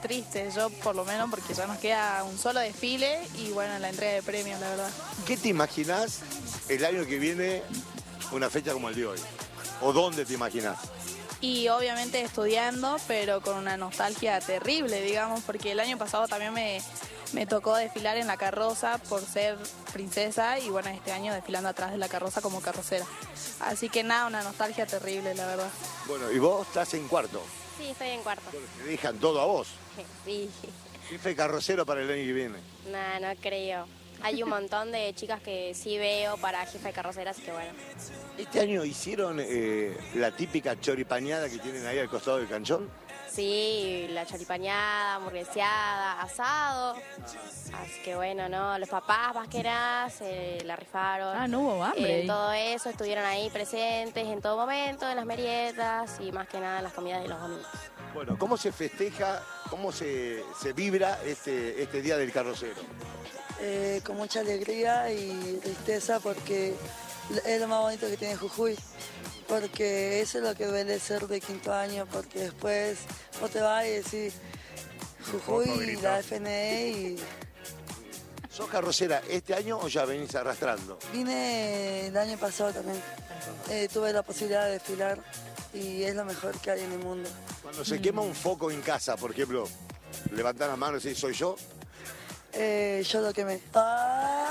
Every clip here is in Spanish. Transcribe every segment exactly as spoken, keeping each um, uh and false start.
triste, yo por lo menos, porque ya nos queda un solo desfile y bueno, la entrega de premios, la verdad. ¿Qué te imaginás el año que viene una fecha como el de hoy? ¿O dónde te imaginás? Y obviamente estudiando, pero con una nostalgia terrible, digamos, porque el año pasado también me, me tocó desfilar en la carroza por ser princesa y bueno, este año desfilando atrás de la carroza como carrocera. Así que nada, una nostalgia terrible, la verdad. Bueno, y vos estás en cuarto. Sí, estoy en cuarto. Te dejan todo a vos. Sí. Jefe carrocero para el año que viene. No, no creo. Hay un montón de chicas que sí veo para jefe de carrocera, así que bueno. ¿Este año hicieron eh, la típica choripañada que tienen ahí al costado del canchón? Sí, la choripañada, hamburgueseada, asado. Así que bueno, ¿no? Los papás más que nada se la rifaron. Ah, no hubo hambre. En todo eso estuvieron ahí presentes en todo momento, en las meriendas y más que nada en las comidas de los domingos. Bueno, ¿cómo se festeja, cómo se, se vibra este, este Día del Carrocero? Eh, con mucha alegría y tristeza porque es lo más bonito que tiene Jujuy, porque eso es lo que duele ser de quinto año, porque después vos te vas y decís Jujuy y la F N E y... ¿Sos carrocera este año o ya venís arrastrando? Vine el año pasado también, eh, tuve la posibilidad de desfilar y es lo mejor que hay en el mundo. Cuando se quema un foco en casa, por ejemplo, levantás la mano y decís, ¿soy yo? Eh, yo lo quemé. ¡Ah!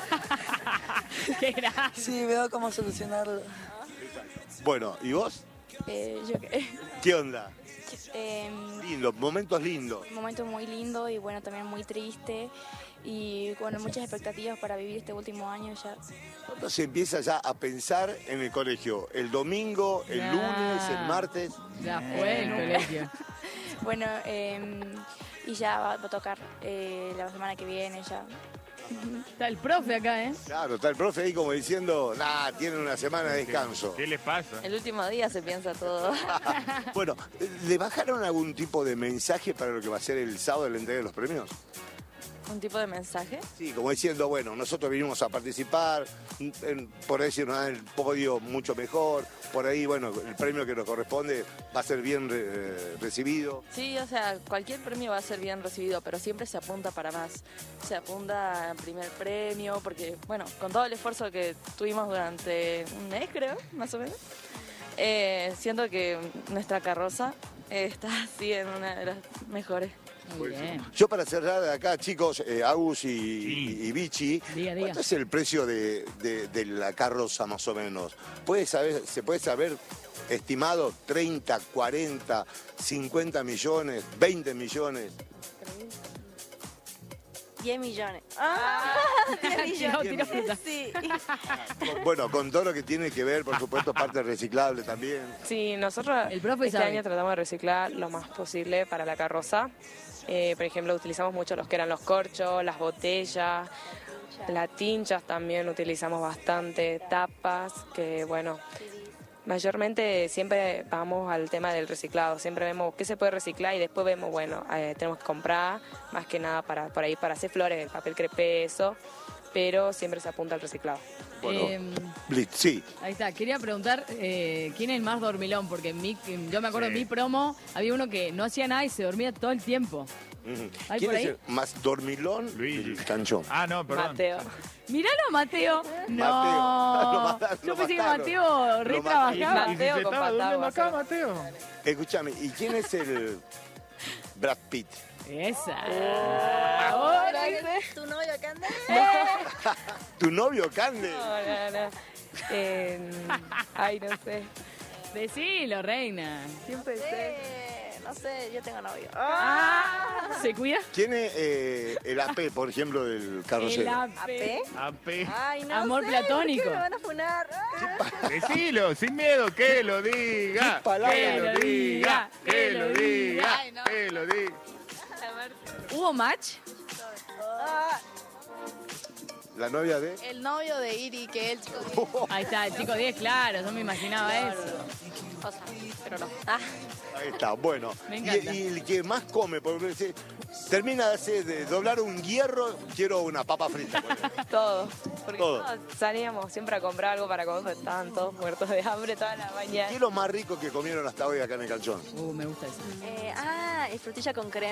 Qué grande. Sí, veo cómo solucionarlo. Bueno, ¿y vos? Eh, yo qué. ¿Qué onda? Eh, Lindo, momentos lindos. un momento muy lindo y bueno, también muy triste. Y bueno, muchas expectativas para vivir este último año ya. ¿Cuándo se empieza ya a pensar en el colegio? ¿El domingo, el Ya. lunes, el martes? Ya fue el colegio. Bueno, eh, y ya va, va a tocar eh, la semana que viene ya. Está el profe acá, ¿eh? Claro, está el profe ahí como diciendo, nah, tienen una semana de descanso. ¿Qué les pasa? El último día se piensa todo. Bueno, ¿le bajaron algún tipo de mensaje para lo que va a ser el sábado de la entrega de los premios? ¿Un tipo de mensaje? Sí, como diciendo, bueno, nosotros vinimos a participar, en- por ahí si nos dan el podio mucho mejor, por ahí, bueno, el premio que nos corresponde va a ser bien re- recibido. Sí, o sea, cualquier premio va a ser bien recibido, pero siempre se apunta para más. Se apunta al primer premio, porque, bueno, con todo el esfuerzo que tuvimos durante un mes, creo, más o menos, eh, siento que nuestra carroza eh, está así en una de las mejores. Muy bien. Yo para cerrar de acá, chicos, eh, Agus y, Sí. y, y Vichy, Diga, diga. ¿cuánto es el precio de, de- de la carroza más o menos? ¿Puede saber, ¿Se puede saber estimado treinta, cuarenta, cincuenta millones, veinte millones? diez millones. diez millones. Tiró fruta. Sí. Con- Bueno, con todo lo que tiene que ver, por supuesto, parte reciclable también. Sí, nosotros El profe este sabe. año tratamos de reciclar lo más posible para la carroza. Eh, por ejemplo, utilizamos mucho los que eran los corchos, las botellas, las tinchas también utilizamos bastante, tapas, que bueno, mayormente siempre vamos al tema del reciclado, siempre vemos qué se puede reciclar y después vemos, bueno, eh, tenemos que comprar más que nada para por ahí para hacer flores, el papel crepé, eso, pero siempre se apunta al reciclado. Bueno, Em, Blitz, sí. Ahí está, quería preguntar eh, quién es el más dormilón, porque en mi, en- yo me acuerdo Sí. en mi promo había uno que no hacía nada y se dormía todo el tiempo. Ujú. ¿Hay ¿Quién por es ahí? el más dormilón Luigi. del canchón? Ah, no, perdón. Mateo. Míralo, Mateo. No. Mateo. Lo mataron, Yo lo pensé que mataron. Mateo re Lo mataron. ¿Y, trabajaba. y si se Mateo con estaba durmiendo Patagua, acá, sí. Mateo? Escúchame, ¿y quién es el Brad Pitt? Esa. Hola, ¿tu novio acá anda? ¿Tu novio, Cande? No, no, no. Eh, ay, no sé. Decilo, reina. Siempre sé. Eh, no sé, yo tengo novio. Ah, ¿se cuida? ¿Quién es eh, el A P, por ejemplo, del carrocero? El A P. A P. Ay, no Amor sé, platónico. ¿por qué me van a funar? Ah. Decilo, sin miedo, que lo diga. palabra. Que lo diga, que lo diga, Ay, no. que lo diga. ¿Hubo match? Ah, ¿La novia de? El novio de Iri, que es el chico. Ahí está, el chico diez, claro, yo me imaginaba eso. o sea, pero no. Ah, Ahí está, bueno. Me Y, encanta. y el que más come, porque se- termina de, hacer- de doblar un hierro, quiero una papa frita. por ejemplo. Todo. Porque Todo. todos salíamos siempre a comprar algo para comer, estaban todos muertos de hambre toda la mañana. ¿Qué es lo más rico que comieron hasta hoy acá en el canchón? Uh, me gusta eso. eh, ah, es frutilla con crema.